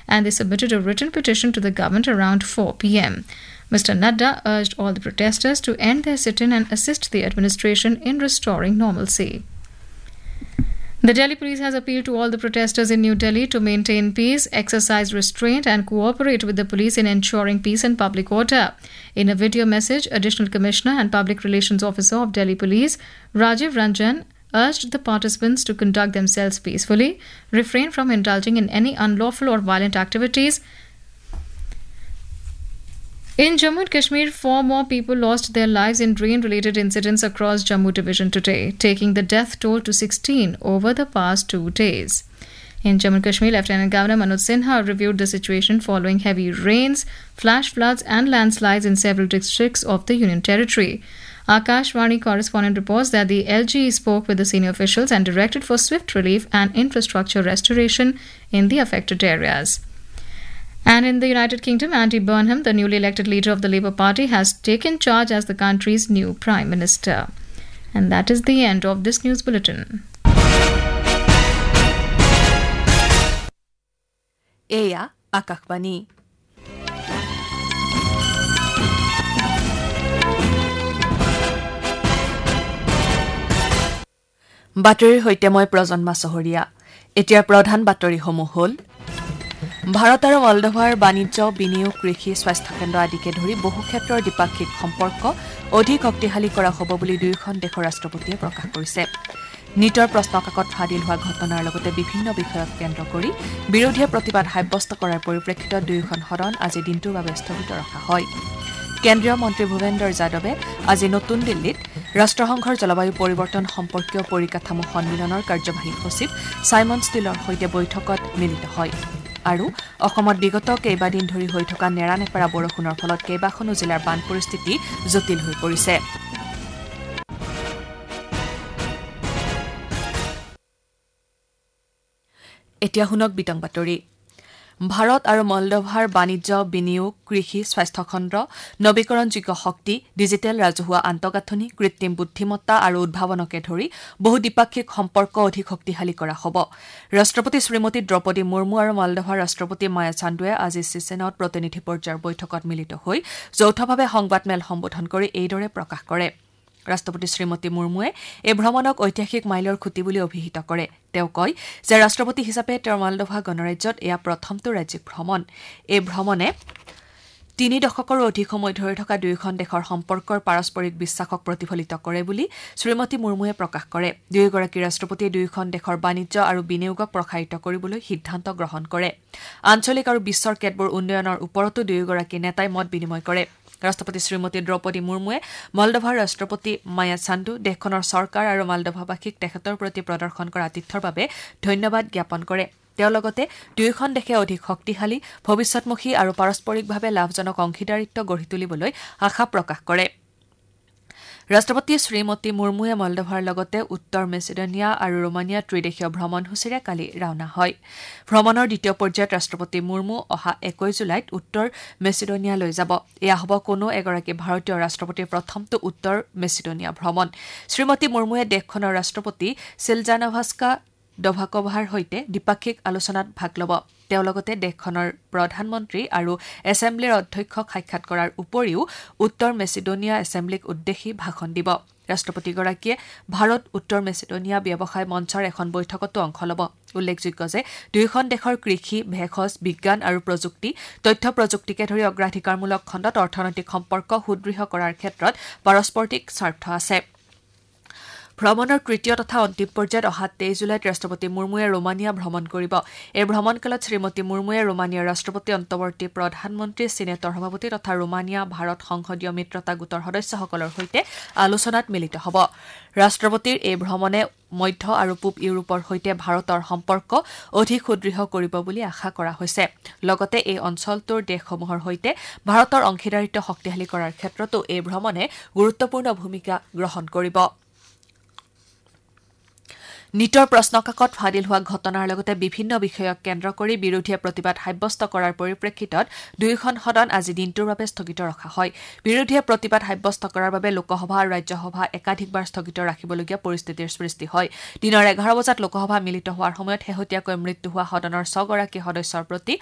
and they submitted a written petition to the government around 4 p.m. Mr. Nadda urged all the protesters to end their sit-in and assist the administration in restoring normalcy. The Delhi police has appealed to all the protesters in New Delhi to maintain peace, exercise restraint and cooperate with the police in ensuring peace and public order. In a video message, Additional Commissioner and Public Relations Officer of Delhi Police, Rajiv Ranjan, urged the participants to conduct themselves peacefully, refrain from indulging in any unlawful or violent activities. In Jammu and Kashmir, 4 more people lost their lives in rain-related incidents across Jammu Division today, taking the death toll to 16 over the past 2 days. In Jammu and Kashmir, Lieutenant Governor Manoj Sinha reviewed the situation following heavy rains, flash floods and landslides in several districts of the Union Territory. Akashvani correspondent reports that the LG spoke with the senior officials and directed for swift relief and infrastructure restoration in the affected areas. And in the United Kingdom, Andy Burnham, the newly elected leader of the Labour Party, has taken charge as the country's new Prime Minister. And that is the end of this news bulletin. Eya Akashvani. বাতৰিৰ হৈতে মই প্ৰজন্মা চহৰীয়া এতিয়া প্ৰধান বাতৰিসমূহ হ'ল ভাৰত আৰু মলডোভাৰ বাণিজ্য বিনিয়োগ কৃষি স্বাস্থ্য কেন্দ্ৰ আদিকে ধৰি বহু ক্ষেত্ৰৰ দ্বিপাক্ষিক সম্পৰ্ক অধিক শক্তিশালী কৰা হ'ব বুলি দুয়োখন দেশৰ ৰাষ্ট্ৰপতিয়ে প্ৰকাশ কৰিছে নিটৰ প্ৰশ্নকাকত ফাদিল হোৱা ঘটনাৰ লগতে বিভিন্ন বিষয়ক কেন্দ্ৰ কৰি বিৰোধীয়ে প্ৰতিবাদ সাব্যস্ত কৰাৰ পৰিপ্ৰেক্ষিতত দুয়োখন সদন আজি দিনটোৰ বাবে স্থগিত ৰখা হয় কেন্দ্ৰীয় মন্ত্ৰী ভূপেন্দ্ৰ যাদৱে আজি নতুন দিল্লীত ৰাষ্ট্ৰসংঘৰ জলবায়ু পৰিৱৰ্তন সম্পৰ্কীয় পৰিকাঠামো সন্মিলনৰ কাৰ্যবাহী সচিব সাইমন ষ্টিলৰ সৈতে বৈঠকত মিলিত হয় আৰু অসমত বিগত কেইবাদিন ধৰি হৈ থকা নেৰানেপেৰা বৰষুণৰ ফলত কেইবাখনো জিলাৰ বান পৰিস্থিতি জটিল হৈ পৰিছে এতিয়া হুনক বিতং বাতৰি ভাৰত আৰু মলডোভাৰ বাণিজ্য বিনিয়োগ কৃষি স্বাস্থ্য খণ্ড নৱীকৰণযোগ্য শক্তি ডিজিটেল ৰাজহুৱা আন্তঃগাঁথনি কৃত্ৰিম বুদ্ধিমত্তা আৰু উদ্ভাৱনকে ধৰি বহু দ্বিপাক্ষিক সম্পৰ্ক অধিক শক্তিশালী কৰা হ'ব ৰাষ্ট্ৰপতি শ্ৰীমতী দ্ৰৌপদী মুৰ্মু আৰু মলডোভাৰ ৰাষ্ট্ৰপতি মায়া চান্দুৱে আজি চিচেনত প্ৰতিনিধি পৰ্যায়ৰ বৈঠকত মিলিত হৈ যৌথভাৱে সংবাদমেল সম্বোধন কৰি এইদৰে প্ৰকাশ কৰে ৰাষ্ট্ৰপতি শ্ৰীমতী মুৰ্মুৱে এই ভ্ৰমণক ঐতিহাসিক মাইলৰ খুঁটি বুলি অভিহিত কৰে তেওঁ কয় যে ৰাষ্ট্ৰপতি হিচাপে তেওঁৰ মলডোভা গণৰাজ্যত এয়া প্ৰথমটো ৰাজ্যিক ভ্ৰমণ এই ভ্ৰমণে 3 দশকৰো অধিক সময় ধৰি থকা দুয়োখন দেশৰ সম্পৰ্কৰ পাৰস্পৰিক বিশ্বাসক প্ৰতিফলিত কৰে বুলি শ্ৰীমতী মুৰ্মুৱে প্ৰকাশ কৰে দুয়োগৰাকী ৰাষ্ট্ৰপতিয়ে দুয়োখন দেশৰ বাণিজ্য আৰু বিনিয়োগক প্ৰসাৰিত কৰিবলৈ সিদ্ধান্ত গ্ৰহণ কৰে আঞ্চলিক আৰু বিশ্বৰ কেতবোৰ উন্নয়নৰ ওপৰতো দুয়োগৰাকী নেতাই মত বিনিময় কৰে ৰাষ্ট্ৰপতি শ্ৰীমতী দ্ৰৌপদী মুৰ্মুৱে মলডোভাৰ ৰাষ্ট্ৰপতি মায়া চান্দু দেশখনৰ চৰকাৰ আৰু মলডোভাবাসীক তেখেতৰ প্ৰতি প্ৰদৰ্শন কৰা আতিথ্যৰ বাবে ধন্যবাদ জ্ঞাপন কৰে তেওঁ লগতে দুয়োখন দেশে অধিক শক্তিশালী ভৱিষ্যতমুখী আৰু পাৰস্পৰিকভাৱে লাভজনক অংশীদাৰিত্ব গঢ়ি তুলিবলৈ আশা প্ৰকাশ কৰে ৰাষ্ট্ৰপতি শ্ৰীমতী মুৰ্মুৱে মলডোভাৰ লগতে উত্তৰ মেচিডোনিয়া আৰু ৰোমানিয়া ত্ৰিদেশীয় ভ্ৰমণসূচীৰে কালি ৰাওনা হয় ভ্ৰমণৰ দ্বিতীয় পৰ্যায়ত ৰাষ্ট্ৰপতি মুৰ্মু অহা 21 জুলাইত উত্তৰ মেচিডোনিয়ালৈ যাব এয়া হ'ব কোনো এগৰাকী ভাৰতীয় ৰাষ্ট্ৰপতিৰ প্ৰথমটো উত্তৰ মেচিডোনিয়া ভ্ৰমণ শ্ৰীমতী মুৰ্মুৱে দেশখনৰ ৰাষ্ট্ৰপতি সিলজানোভাস্কা ডভাকোভাৰ সৈতে দ্বিপাক্ষিক আলোচনাত ভাগ ল'ব তেওঁ লগতে দেশখনৰ প্ৰধানমন্ত্ৰী আৰু এছেম্বলিৰ অধ্যক্ষক সাক্ষাৎ কৰাৰ উপৰিও উত্তৰ মেচিডোনিয়া এছেম্বলিক উদ্দেশ্যি ভাষণ দিব ৰাষ্ট্ৰপতিগৰাকীয়ে ভাৰত উত্তৰ মেচিডোনিয়া ব্যৱসায় মঞ্চৰ এখন বৈঠকতো অংশ ল'ব উল্লেখযোগ্য যে দুয়োখন দেশৰ কৃষি ভেষজ বিজ্ঞান আৰু প্ৰযুক্তি তথ্য প্ৰযুক্তিকে ধৰি অগ্ৰাধিকাৰমূলক খণ্ডত অৰ্থনৈতিক সম্পৰ্ক সুদৃঢ় কৰাৰ ক্ষেত্ৰত পাৰস্পৰিক স্বাৰ্থ আছে ভ্ৰমণৰ তৃতীয় তথা অন্তিম পৰ্যায়ত অহা 23 জুলাইত ৰাষ্ট্ৰপতি মুৰ্মুৱে ৰোমানিয়া ভ্ৰমণ কৰিব এই ভ্ৰমণকালত শ্ৰীমতী মুৰ্মুৱে ৰোমানিয়াৰ ৰাষ্ট্ৰপতি অন্তৰ্বৰ্তী প্ৰধানমন্ত্ৰী সিনেটৰ সভাপতি তথা ৰোমানিয়া ভাৰত সংসদীয় মিত্ৰতা গোটৰ সদস্যসকলৰ সৈতে আলোচনাত মিলিত হ'ব ৰাষ্ট্ৰপতিৰ এই ভ্ৰমণে মধ্য আৰু পূব ইউৰোপৰ সৈতে ভাৰতৰ সম্পৰ্ক অধিক সুদৃঢ় কৰিব বুলি আশা কৰা হৈছে লগতে এই অঞ্চলটোৰ দেশসমূহৰ সৈতে ভাৰতৰ অংশীদাৰিত্ব শক্তিশালী কৰাৰ ক্ষেত্ৰতো এই ভ্ৰমণে গুৰুত্বপূৰ্ণ ভূমিকা গ্ৰহণ কৰিব নিটৰ প্ৰশ্নকাকত ফাদিল হোৱা ঘটনাৰ লগতে বিভিন্ন বিষয়ক কেন্দ্ৰ কৰি বিৰোধীয়ে প্ৰতিবাদ সাব্যস্ত কৰাৰ পৰিপ্ৰেক্ষিতত দুয়োখন সদন আজি দিনটোৰ বাবে স্থগিত ৰখা হয় বিৰোধীয়ে প্ৰতিবাদ সাব্যস্ত কৰাৰ বাবে লোকসভা আৰু ৰাজ্যসভা একাধিকবাৰ স্থগিত ৰাখিবলগীয়া পৰিস্থিতিৰ সৃষ্টি হয় দিনৰ 11 বজাত লোকসভা মিলিত হোৱাৰ সময়ত শেহতীয়াকৈ মৃত্যু হোৱা সদনৰ 6 গৰাকী সদস্যৰ প্ৰতি